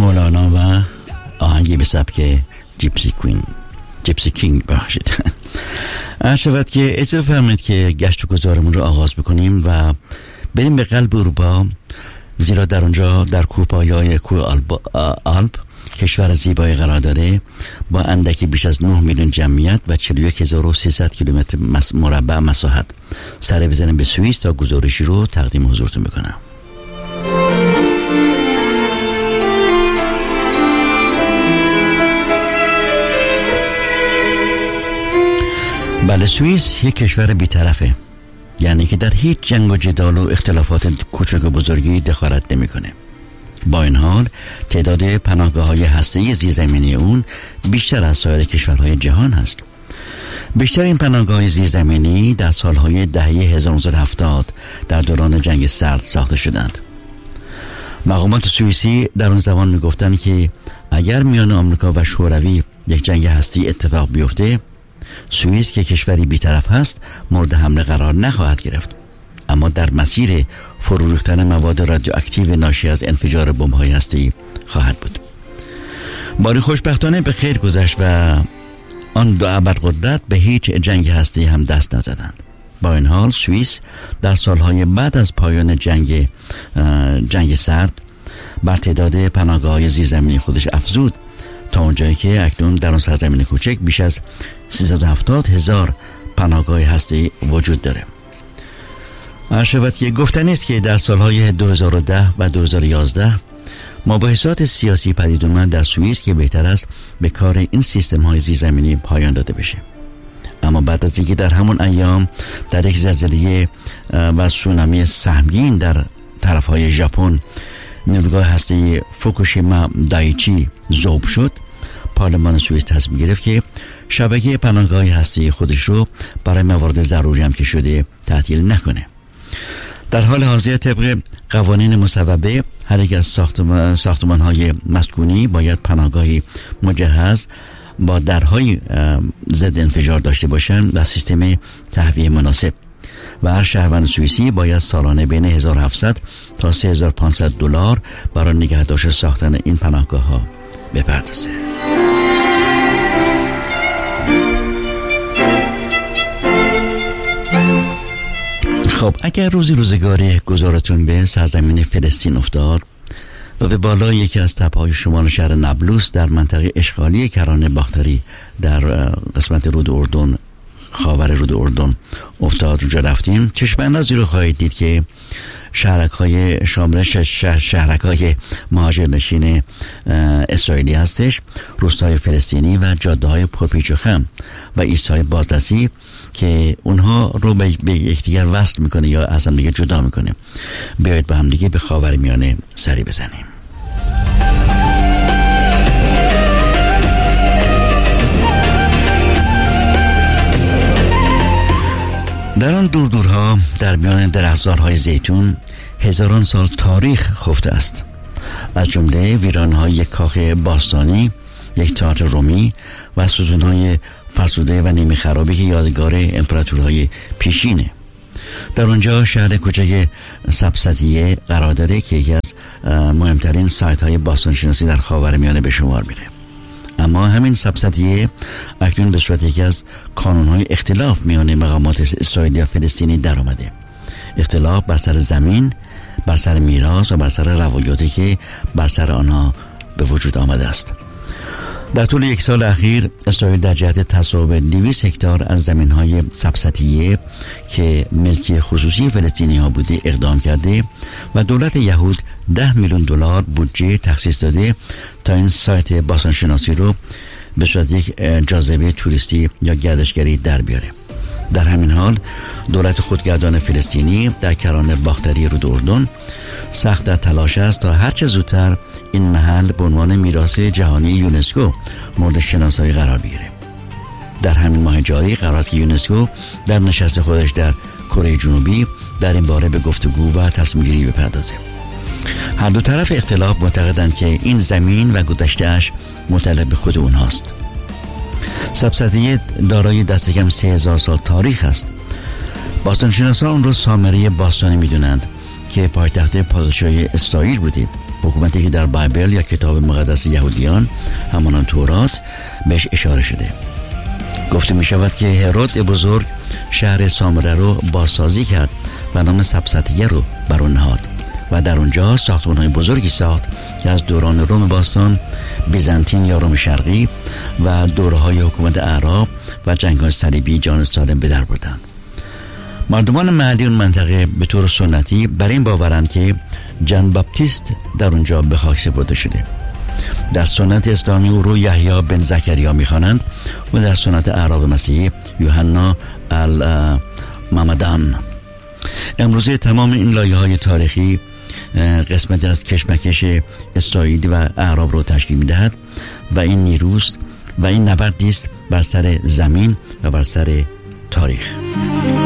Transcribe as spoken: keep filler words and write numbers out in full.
مولانا و آهنگی به سبک جیپسی کوین جیپسی کینگ بخشید. عرض شود که اجازه فرمایید که گشت و گذارمون رو آغاز بکنیم و بریم به قلب اروپا، زیرا در اونجا در کوهپایه‌های کوه آلپ, آلپ کشور زیبایی قرار داره با اندکی بیش از نه میلیون جمعیت و چهل و یک هزار و سیصد کیلومتر مربع مساحت. سر بزنیم به سوئیس تا گزارشی رو تقدیم حضورتون بکنم. بله، سوئیس یک کشور بی‌طرفه، یعنی که در هیچ جنگ و جدال و اختلافات کوچک و بزرگی دخالت نمی‌کنه. با این حال تعداد پناهگاه‌های هسته‌ای زیرزمینی اون بیشتر از سایر کشورهای جهان هست. بیشتر این پناهگاه‌های زیرزمینی در سالهای دهه هزار و نهصد و هفتاد در دوران جنگ سرد ساخته شدند. مقامات سوئیسی در اون زمان میگفتند که اگر میان آمریکا و شوروی یک جنگ هسته‌ای اتفاق بیفته، سوئیس که کشوری بی‌طرف هست مورد حمله قرار نخواهد گرفت، اما در مسیر فرو ریختن مواد رادیواکتیو ناشی از انفجار بمب‌های هسته‌ای خواهد بود. باری خوشبختانه به خیر گذشت و آن دو ابرقدرت به هیچ جنگ هسته‌ای هم دست نزدند. با این حال سوئیس در سالهای بعد از پایان جنگ جنگ سرد بر تعداد پناهگاه‌های زیرزمینی خودش افزود تا اونجایی که اکنون در اون سرزمین کوچک بیش از سیصد و هفتاد هزار پناهگاه هسته‌ای وجود داره. عرشبت که گفتنی است که در سالهای دو هزار و ده و دو هزار و یازده مباحثات سیاسی پدید اومد در سوئیس که بهتر است به کار این سیستم های زیرزمینی پایان داده بشه. اما بعد از اینکه در همون ایام در یک زلزله و سونامی سهمگین در طرفهای ژاپن نیروگاه هسته‌ای فوکوشیما دایچی ذوب شد، پارلمان سوئیس تصمیم گرفت که شبکه پناهگاه هسته‌ای خودش رو برای موارد ضروری هم که شده تعطیل نکنه. در حال حاضر طبق قوانین مصوبه هر یک از ساختمان ساختمان‌های مسکونی باید پناهگاهی مجهز با درهای ضد انفجار داشته باشند و سیستم تهویه مناسب، و هر شهروند سوئیسی باید سالانه بین هزار و هفتصد تا سه هزار و پانصد دلار برای نگهداشت ساختن این پناهگاه‌ها بپردازه. خب اگر روزی روزگاری گذارتون به سرزمین فلسطین افتاد و به بالای یکی از تپه‌های شمال شهر نابلس در منطقه اشغالی کرانه باختری در قسمت رود اردن، خاور رود اردن افتاد، اونجا رفتیم، چشم‌اندازی رو خواهید دید که شهرک‌های شامل شهر شهرک‌های مهاجرنشین اسرائیلی هستش، روستاهای فلسطینی و جاده‌های پرپیچ و خم و ایستگاه بازرسی که اونها رو به یکدیگر وصل میکنه یا از هم دیگه جدا میکنه. بیایید با هم دیگه به خاورمیانه سری بزنیم. در آن دور دورها در میان درختزارهای زیتون هزاران سال تاریخ خفته است، از جمله ویرانهای یک کاخ باستانی، یک تئاتر رومی و سوزنهای فرسوده و نیمه خرابی که یادگار امپراتورهای پیشینه. در اونجا شهر کوچک سبستیه قرار داره که یکی از مهمترین سایت های باستانشناسی در خاورمیانه به شمار میره. اما همین سبستیه اکنون به صورت یکی از کانونهای اختلاف میان مقامات اسرائیلی و فلسطینی در اومده. اختلاف بر سر زمین، بر سر میراث و بر سر روایاتی که بر سر آنها به وجود آمده است. در طول یک سال اخیر اسرائیل در جهت تصاحب دویست هکتار از زمین‌های سبستیه که ملکی خصوصی فلسطینی ها بوده اقدام کرده و دولت یهود ده میلیون دلار بودجه تخصیص داده تا این سایت باستانشناسی رو به صورت یک جاذبه توریستی یا گردشگری در بیاره. در همین حال دولت خودگردان فلسطینی در کرانه باختری رود اردن سخت در تلاش است تا هرچه زودتر این محل به عنوان میراث جهانی یونسکو مورد شناسایی قرار بگیره. در همین ماه جاری قرار است که یونسکو در نشست خودش در کره جنوبی در این باره به گفتگو و تصمیم گیری بپردازه. هر دو طرف اختلاف معتقدند که این زمین و گذشته‌اش متعلق به خود اونهاست. سبستیه دارای دست کم سه هزار سال تاریخ است. باستانشناسان اون رو سامره باستانی میدونند که پایتخت پادشاهی اسرائیل بوده حکومتی که در بایبل یا کتاب مقدس یهودیان همانان تورات بهش اشاره شده. گفته می شود که هرود بزرگ شهر سامره رو بازسازی کرد و نام سبسطیه رو بر اون نهاد و در اونجا ساختمان‌های بزرگی ساخت که از دوران روم باستان، بیزنطین یا روم شرقی و دوره‌های حکومت اعراب و جنگ‌های صلیبی جان سالم به در بردند. مردمان محلی اون منطقه به طور سنتی بر این باورند که جان باپتیست در اونجا به خاک سپرده شده. در سنت اسلامی او رو یحیی بن زکریا می‌خوانند و در سنت اعراب مسیحی یوحنا المعمدان. امروزه تمام این لایه‌های تاریخی قسمت از کشمکش اسرائیلی و اعراب رو تشکیل می‌دهد و این نیروست و این نبردی است بر سر زمین و بر سر تاریخ.